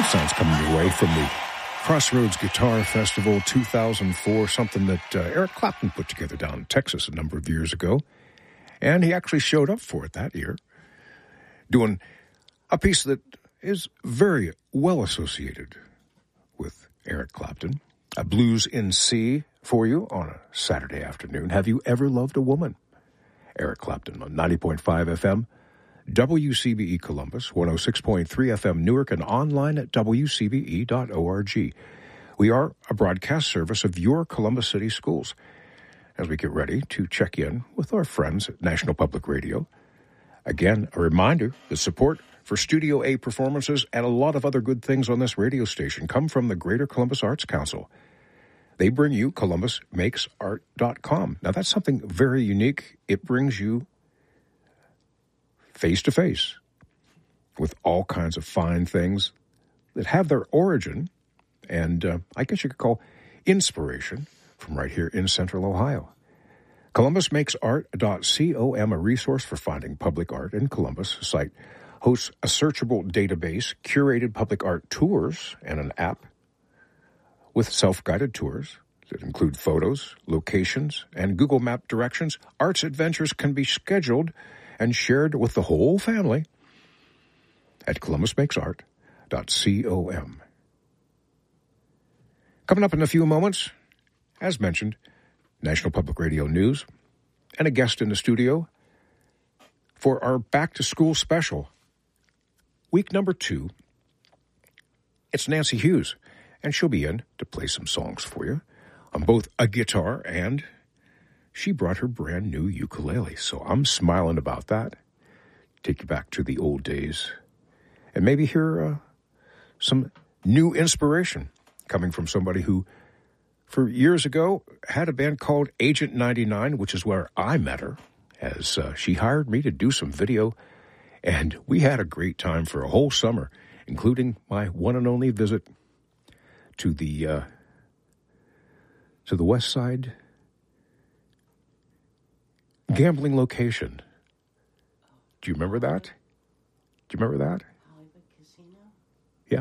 sounds coming your way from the Crossroads Guitar Festival 2004, something that Eric Clapton put together down in Texas a number of years ago. And he actually showed up for it that year, doing a piece that is very well associated with Eric Clapton, a blues in C for you on a Saturday afternoon. Have you ever loved a woman? Eric Clapton on 90.5 FM, WCBE Columbus, 106.3 FM Newark, and online at wcbe.org. We are a broadcast service of your Columbus City schools as we get ready to check in with our friends at National Public Radio. Again, a reminder, the support for Studio A performances and a lot of other good things on this radio station come from the Greater Columbus Arts Council. They bring you columbusmakesart.com. Now, that's something very unique. It brings you face-to-face with all kinds of fine things that have their origin and I guess you could call inspiration from right here in Central Ohio. ColumbusMakesArt.com, a resource for finding public art in Columbus. The site hosts a searchable database, curated public art tours, and an app with self-guided tours that include photos, locations, and Google Map directions. Arts adventures can be scheduled and shared with the whole family at ColumbusMakesArt.com. Coming up in a few moments, as mentioned, National Public Radio News and a guest in the studio for our back-to-school special. Week number 2, it's Nancy Hughes, and she'll be in to play some songs for you on both a guitar and she brought her brand new ukulele, so I'm smiling about that. Take you back to the old days and maybe hear some new inspiration coming from somebody who, for years ago, had a band called Agent 99, which is where I met her, as she hired me to do some video, and we had a great time for a whole summer, including my one and only visit to the West Side gambling location. Do you remember that? Do you remember that? Hollywood Casino? Yeah.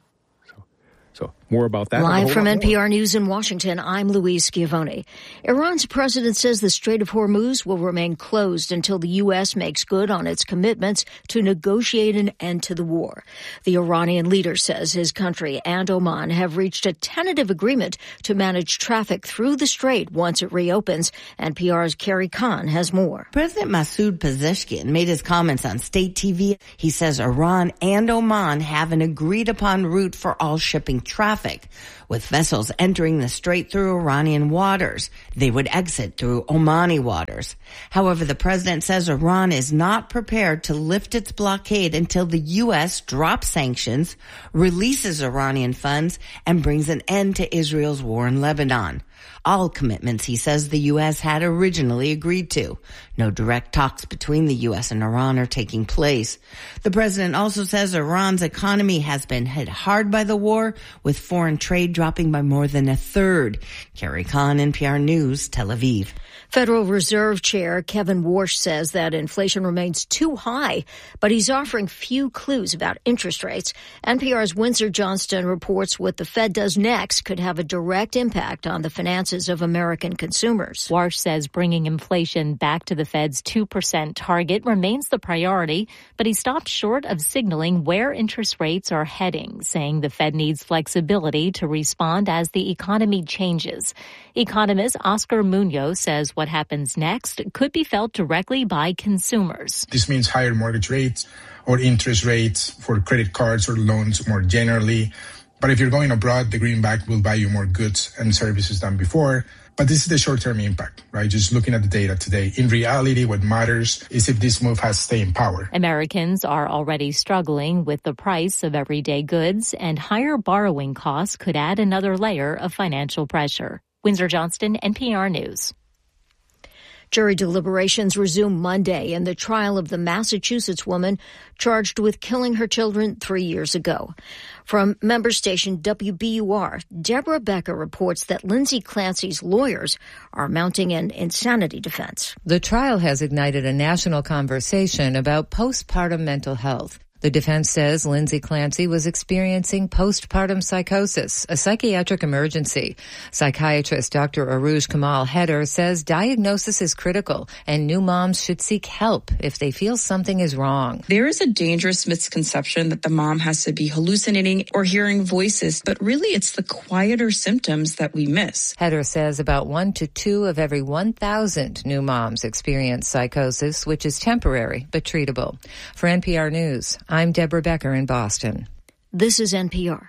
So more about that. Live from NPR News in Washington, I'm Louise Schiavone. Iran's president says the Strait of Hormuz will remain closed until the U.S. makes good on its commitments to negotiate an end to the war. The Iranian leader says his country and Oman have reached a tentative agreement to manage traffic through the strait once it reopens. NPR's Carrie Khan has more. President Masoud Pezeshkian made his comments on state TV. He says Iran and Oman have an agreed-upon route for all shipping traffic. With vessels entering the strait through Iranian waters, they would exit through Omani waters. However, the president says Iran is not prepared to lift its blockade until the U.S. drops sanctions, releases Iranian funds, and brings an end to Israel's war in Lebanon. All commitments, he says, the U.S. had originally agreed to. No direct talks between the U.S. and Iran are taking place. The president also says Iran's economy has been hit hard by the war, with foreign trade dropping by more than a third. Carrie Khan, NPR News, Tel Aviv. Federal Reserve Chair Kevin Warsh says that inflation remains too high, but he's offering few clues about interest rates. NPR's Windsor Johnston reports what the Fed does next could have a direct impact on the finances of American consumers. Warsh says bringing inflation back to the Fed's 2% target remains the priority, but he stopped short of signaling where interest rates are heading, saying the Fed needs flexibility to respond as the economy changes. Economist Oscar Munoz says what happens next could be felt directly by consumers. This means higher mortgage rates or interest rates for credit cards or loans more generally. But if you're going abroad, the greenback will buy you more goods and services than before. But this is the short-term impact, right? Just looking at the data today. In reality, what matters is if this move has staying power. Americans are already struggling with the price of everyday goods, and higher borrowing costs could add another layer of financial pressure. Windsor Johnston, NPR News. Jury deliberations resume Monday in the trial of the Massachusetts woman charged with killing her children 3 years ago. From member station WBUR, Deborah Becker reports that Lindsay Clancy's lawyers are mounting an insanity defense. The trial has ignited a national conversation about postpartum mental health. The defense says Lindsay Clancy was experiencing postpartum psychosis, a psychiatric emergency. Psychiatrist Dr. Aruj Kamal Haider says diagnosis is critical and new moms should seek help if they feel something is wrong. There is a dangerous misconception that the mom has to be hallucinating or hearing voices, but really it's the quieter symptoms that we miss. Haider says about 1 to 2 of every 1,000 new moms experience psychosis, which is temporary but treatable. For NPR News, I'm Deborah Becker in Boston. This is NPR.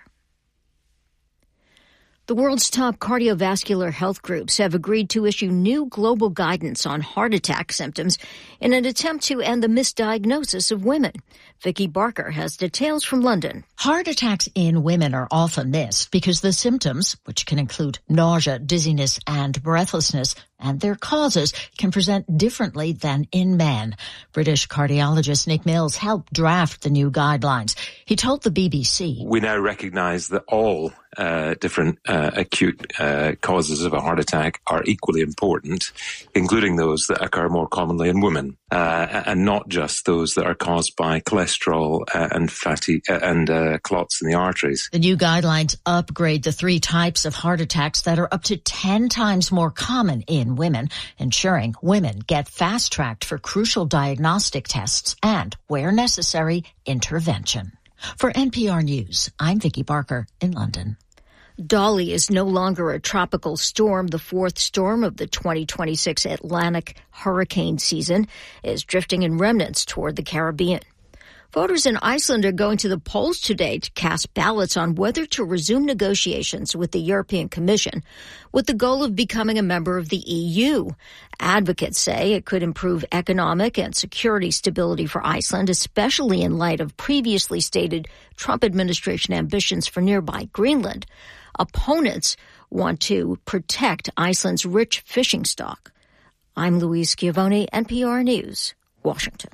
The world's top cardiovascular health groups have agreed to issue new global guidance on heart attack symptoms in an attempt to end the misdiagnosis of women. Vicky Barker has details from London. Heart attacks in women are often missed because the symptoms, which can include nausea, dizziness, and breathlessness, and their causes can present differently than in men. British cardiologist Nick Mills helped draft the new guidelines. He told the BBC, "We now recognise that all different acute causes of a heart attack are equally important, including those that occur more commonly in women, and not just those that are caused by cholesterol and fatty and clots in the arteries." The new guidelines upgrade the 3 types of heart attacks that are up to 10 times more common in women, ensuring women get fast-tracked for crucial diagnostic tests and, where necessary, intervention. For NPR News, I'm Vicky Barker in London. Dolly is no longer a tropical storm. The 4th storm of the 2026 Atlantic hurricane season is drifting in remnants toward the Caribbean. Voters in Iceland are going to the polls today to cast ballots on whether to resume negotiations with the European Commission with the goal of becoming a member of the EU. Advocates say it could improve economic and security stability for Iceland, especially in light of previously stated Trump administration ambitions for nearby Greenland. Opponents want to protect Iceland's rich fishing stock. I'm Louise Schiavone, NPR News, Washington.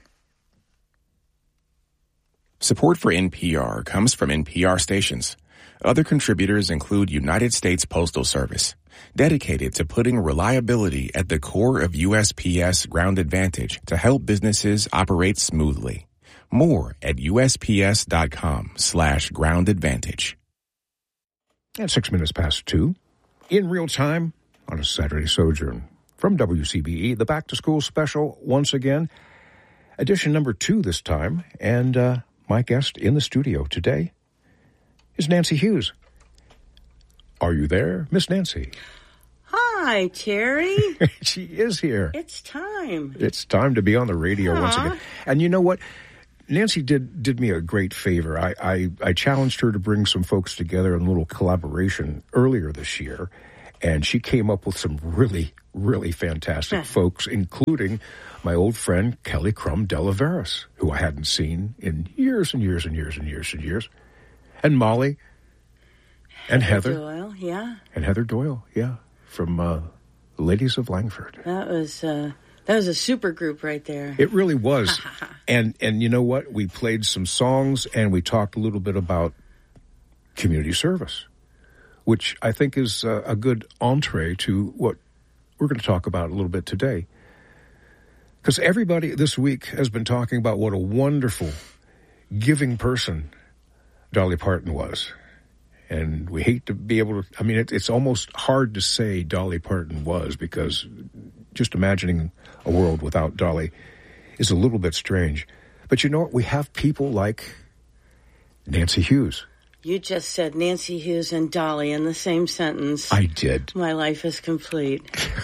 Support for NPR comes from NPR stations. Other contributors include United States Postal Service, dedicated to putting reliability at the core of USPS Ground Advantage to help businesses operate smoothly. More at USPS.com/Ground Advantage. At 6 minutes past 2, in real time on a Saturday sojourn from WCBE, the Back to School Special once again, edition number 2 this time, and my guest in the studio today is Nancy Hughes. Are you there, Miss Nancy? Hi, Terry. She is here. It's time. It's time to be on the radio once again. And you know what? Nancy did me a great favor. I challenged her to bring some folks together in a little collaboration earlier this year, and she came up with some really, really fantastic folks, including my old friend Kelly Crum Delaveras, who I hadn't seen in years and years and years and years and years, and Molly, and Heather Doyle, yeah, and Heather Doyle, yeah, from Ladies of Langford. That was a super group right there. It really was. and you know what? We played some songs and we talked a little bit about community service, which I think is a good entree to what we're going to talk about a little bit today. Because everybody this week has been talking about what a wonderful, giving person Dolly Parton was. And we hate to be able to, I mean, it's almost hard to say Dolly Parton was, because just imagining a world without Dolly is a little bit strange. But you know what? We have people like Nancy Hughes. You just said Nancy Hughes and Dolly in the same sentence. I did. My life is complete.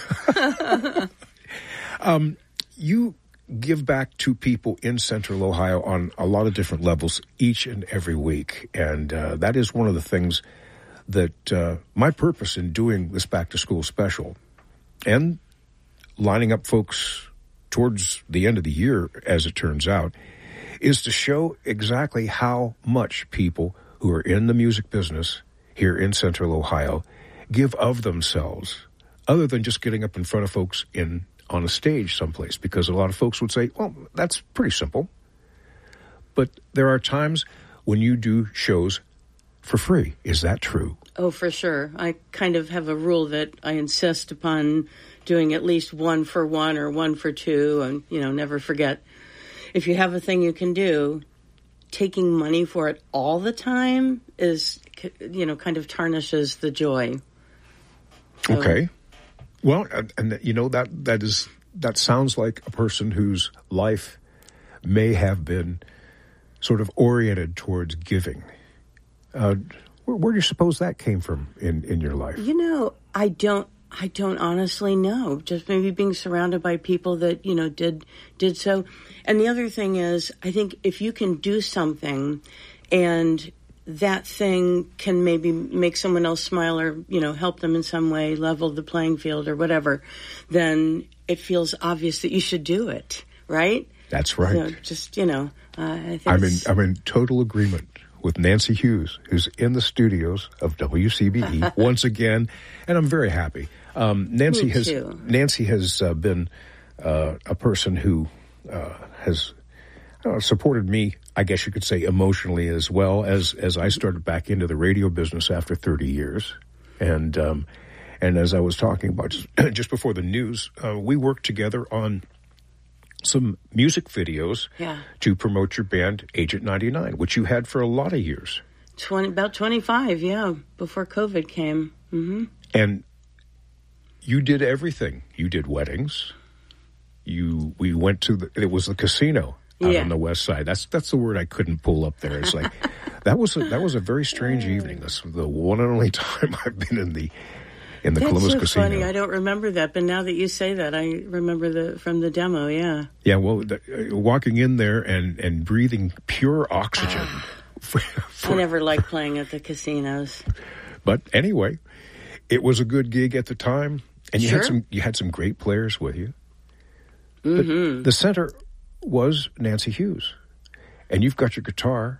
You give back to people in Central Ohio on a lot of different levels each and every week. And that is one of the things that my purpose in doing this Back to School Special and lining up folks towards the end of the year, as it turns out, is to show exactly how much people who are in the music business here in Central Ohio give of themselves, other than just getting up in front of folks on a stage someplace, because a lot of folks would say, well, that's pretty simple. But there are times when you do shows for free. Is that true? Oh, for sure. I kind of have a rule that I insist upon doing at least 1 for 1 or 1 for 2, and, never forget, if you have a thing you can do, taking money for it all the time is, kind of tarnishes the joy. So, okay. Well, and that sounds like a person whose life may have been sort of oriented towards giving. Where do you suppose that came from in your life? I don't honestly know. Just maybe being surrounded by people that, did so. And the other thing is, I think if you can do something and that thing can maybe make someone else smile or, help them in some way, level the playing field or whatever, then it feels obvious that you should do it, right? That's right. So just, I think I'm in total agreement with Nancy Hughes, who's in the studios of WCBE once again, and I'm very happy. Nancy has been a person who has supported me, I guess you could say, emotionally as well as I started back into the radio business after 30 years. And as I was talking about just before the news, we worked together on some music videos to promote your band, Agent 99, which you had for a lot of years. About 25, before COVID came. Mm-hmm. And you did everything. You did weddings. We went to it was the casino out on the west side. That's the word I couldn't pull up there. It's like that was a very strange evening. This was the one and only time I've been in the Columbus so Casino. Funny, I don't remember that, but now that you say that, I remember from the demo. Yeah. Yeah. Well, walking in there and breathing pure oxygen. I never liked playing at the casinos. But anyway, it was a good gig at the time, and you had some great players with you. Mm-hmm. But the center was Nancy Hughes, and you've got your guitar,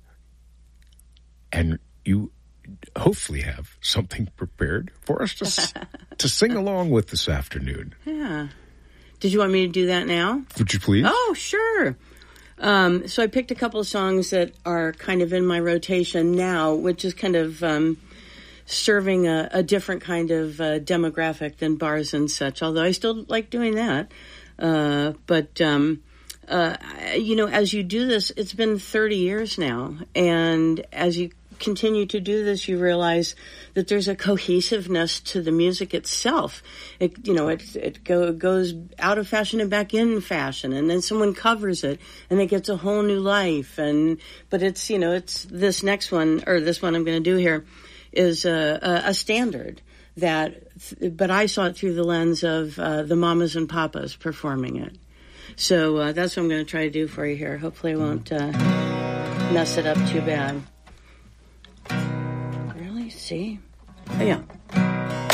and you hopefully have something prepared for us to sing along with this afternoon. Yeah. Did you want me to do that now? Would you please? Oh, sure. So I picked a couple of songs that are kind of in my rotation now, which is kind of serving a different kind of demographic than bars and such, although I still like doing that. But as you do this, it's been 30 years now, and as you continue to do this, you realize that there's a cohesiveness to the music itself. It goes out of fashion and back in fashion, and then someone covers it, and it gets a whole new life. But it's this next one, or this one I'm going to do here, is a standard but I saw it through the lens of the mamas and papas performing it. So that's what I'm going to try to do for you here. Hopefully I won't mess it up too bad. Really? See? Oh, yeah.